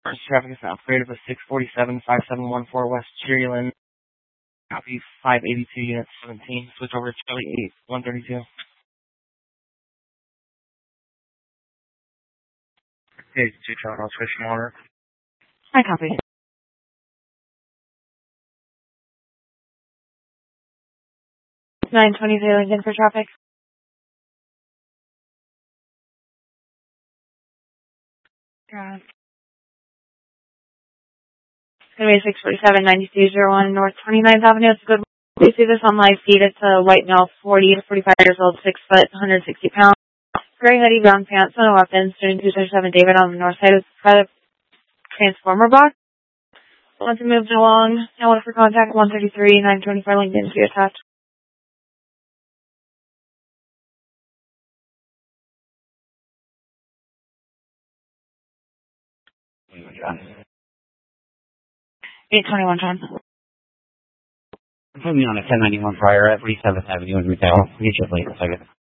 First traffic is now operated with 647-5714 West Cherryland. Copy 582 units 17. Switch over to Charlie 8132. Hey, 2 Charlie, I'll switch from order. Hi, copy. 923 Lincoln for traffic. It's going to be 647-9201 North 29th Avenue. It's a good. We see this on live feed. It's a white male, 40 to 45 years old, 6 foot, 160 pounds. Gray hoodie, brown pants, no weapons. Student 237 David on the north side of the transformer box. Once it moved along, I want for contact 133, 924 Lincoln to be attached. John. 821 John. Put me on a 1091 prior at 47th Avenue in Retail. Get you late in a second.